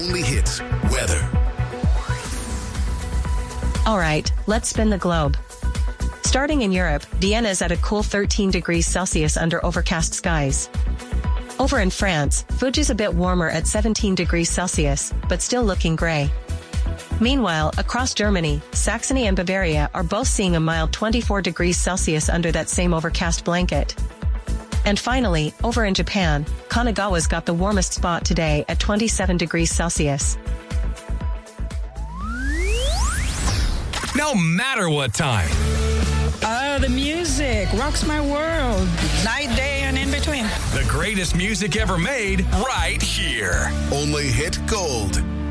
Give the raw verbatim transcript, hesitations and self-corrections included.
only hits weather. All right, let's spin the globe. Starting in Europe, Vienna is at a cool thirteen degrees Celsius under overcast skies. Over in France, Fouge is a bit warmer at seventeen degrees Celsius, but still looking gray. Meanwhile, across Germany, Saxony and Bavaria are both seeing a mild twenty-four degrees Celsius under that same overcast blanket. And finally, over in Japan, Kanagawa's got the warmest spot today at twenty-seven degrees Celsius. No matter what time. Oh, the music rocks my world. Night, day, and in between. The greatest music ever made right here. Only hit gold.